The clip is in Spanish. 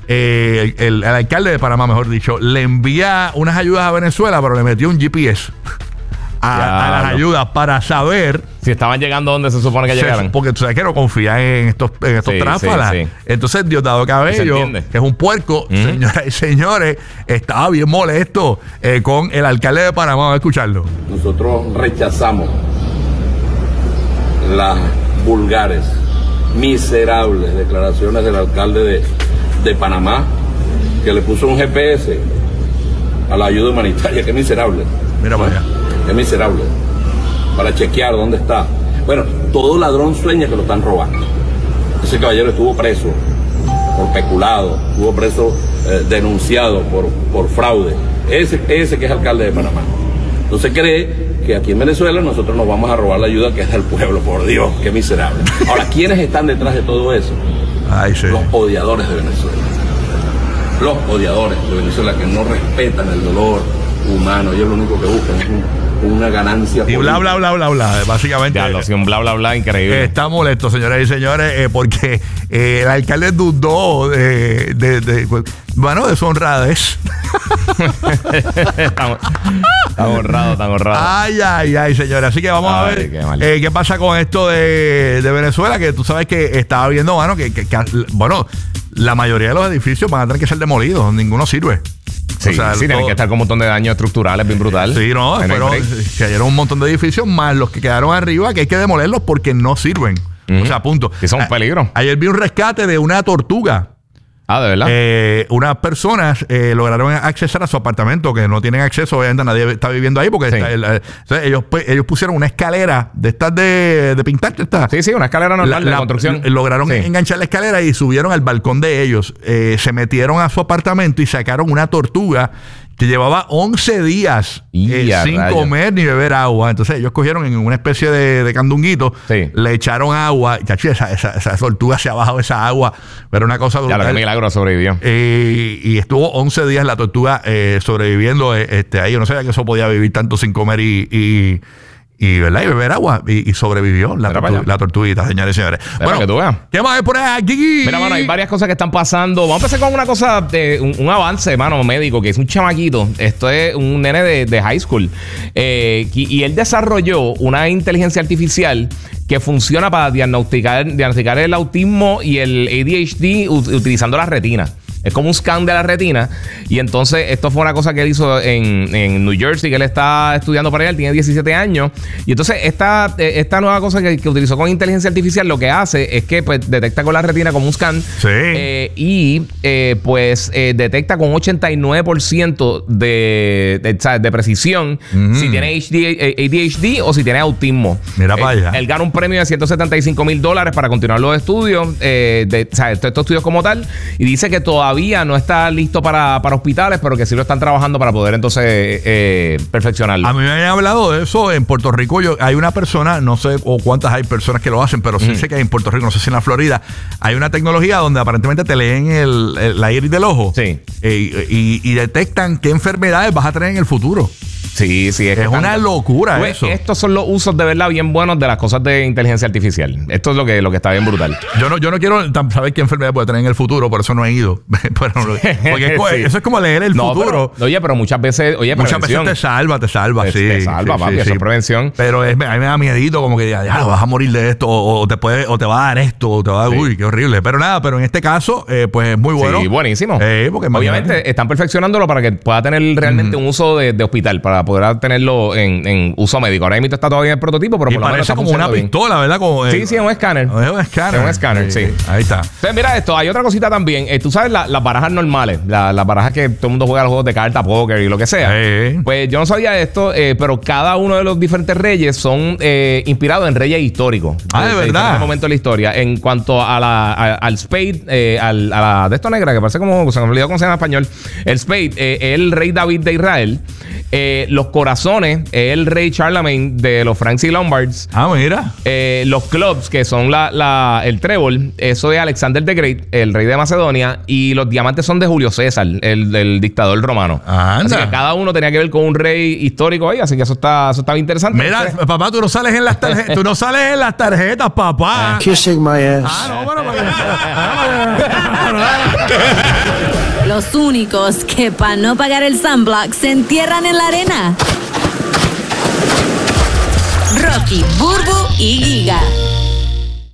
el alcalde de Panamá, mejor dicho, le envía unas ayudas a Venezuela, pero le metió un GPS a las ayudas para saber si estaban llegando donde se supone que llegaran. Porque tú sabes que no confían en estos tráfalas. Sí. Entonces Diosdado Cabello, que es un puerco, señoras y señores, estaba bien molesto con el alcalde de Panamá. Vamos a escucharlo. Nosotros rechazamos las vulgares, miserables declaraciones del alcalde de Panamá, que le puso un GPS a la ayuda humanitaria. Qué miserable. Mira para allá. Qué miserable. Para chequear dónde está. Bueno, todo ladrón sueña que lo están robando. Ese caballero estuvo preso por peculado, estuvo preso denunciado por fraude. Ese que es alcalde de Panamá. Entonces cree que aquí en Venezuela nosotros nos vamos a robar la ayuda que es del pueblo. Por Dios, qué miserable. Ahora, ¿quiénes están detrás de todo eso? Ay, sí. Los odiadores de Venezuela. Los odiadores de Venezuela que no respetan el dolor humano. Ellos lo único que buscan es una ganancia y bla, bla, bla, bla, bla. Básicamente. Ya, un bla, bla, bla increíble. Está molesto, señoras y señores, porque el alcalde dudó de su honradez. Está honrado. Ay, señores. Así que vamos a ver qué pasa con esto de Venezuela, que tú sabes que estaba viendo, mano, que la mayoría de los edificios van a tener que ser demolidos. Ninguno sirve. Sí, tienen que estar con un montón de daños estructurales bien brutales. Sí, pero cayeron un montón de edificios más los que quedaron arriba, que hay que demolerlos porque no sirven. O sea, punto. Y son un peligro. Ayer vi un rescate de una tortuga. Ah, ¿de verdad? Unas personas lograron accesar a su apartamento, que no tienen acceso, obviamente nadie está viviendo ahí, porque ellos pusieron una escalera de estas de pintar. Sí, una escalera normal de construcción. Lograron enganchar la escalera y subieron al balcón de ellos. Se metieron a su apartamento y sacaron una tortuga que llevaba 11 días sin comer ni beber agua. Entonces ellos cogieron en una especie de candunguito, le echaron agua. Chachi, esa tortuga se ha bajado esa agua, pero una cosa brutal. Ya, lo que milagro sobrevivió. Y estuvo 11 días la tortuga sobreviviendo ahí. Yo no sabía que eso podía vivir tanto sin comer y ¿verdad? Y beber agua. Y sobrevivió la tortuguita, señores y señores. Bueno, que tú veas. ¿Qué más hay por aquí? Mira, mano, hay varias cosas que están pasando. Vamos a empezar con una cosa de un avance, mano, médico, que es un chamaquito. Esto es un nene de high school. Y él desarrolló una inteligencia artificial que funciona para diagnosticar el autismo y el ADHD utilizando la retina. Es como un scan de la retina. Y entonces esto fue una cosa que él hizo en New Jersey, que él está estudiando para allá. Él tiene 17 años. Y entonces esta nueva cosa que utilizó con inteligencia artificial lo que hace es que pues detecta con la retina como un scan. Sí. Detecta con 89% de precisión si tiene ADHD o si tiene autismo. Mira para allá. Él gana un premio de $175,000 para continuar los estudios, estos estudios como tal. Y dice que todavía no está listo para hospitales, pero que sí lo están trabajando para poder entonces perfeccionarlo. A mí me habían hablado de eso en Puerto Rico. Hay una persona, no sé o cuántas hay personas que lo hacen, pero sí sé que en Puerto Rico, no sé si en la Florida, hay una tecnología donde aparentemente te leen la iris del ojo. Sí. Y detectan qué enfermedades vas a tener en el futuro. Sí, es una locura eso. Estos son los usos de verdad bien buenos de las cosas de inteligencia artificial. Esto es lo que está bien brutal. Yo no quiero saber qué enfermedad puede tener en el futuro, por eso no he ido. Porque eso es como leer el futuro. Pero muchas veces, muchas veces te salva, Te salva, papi, eso es prevención. Pero a mí me da miedito, como que ya vas a morir de esto, o te va a dar esto, o te va a dar, uy, qué horrible. Pero nada, pero en este caso, pues es muy bueno. Sí, buenísimo. Porque obviamente están perfeccionándolo para que pueda tener realmente un uso de hospital, para poder tenerlo en uso médico. Ahora mismo está todavía en el prototipo, pero por lo menos está como una pistola, ¿verdad? Sí, es un escáner. Es un escáner. Sí. Ahí está. Entonces, mira esto, hay otra cosita también. Tú sabes las barajas normales, las barajas que todo el mundo juega los juegos de carta, póker y lo que sea. Pues yo no sabía esto, pero cada uno de los diferentes reyes son inspirados en reyes históricos. De verdad. En este momento de la historia. En cuanto al Spade, a la de esto negra, que parece como, se me olvidó cómo se llama en español. El Spade, el rey David de Israel. Los corazones, el rey Charlemagne de los Franks y Lombards. Mira. Los clubs, que son el trébol, eso de Alexander the Great, el rey de Macedonia. Y los diamantes son de Julio César, el dictador romano. Así que cada uno tenía que ver con un rey histórico ahí, así que eso está bien interesante. Mira, papá, tú no sales en las tarjetas. Tú no sales en las tarjetas, papá. Kissing my ass. No, bueno, los únicos que para no pagar el sunblock se entierran en la arena. Rocky, Burbu y Giga.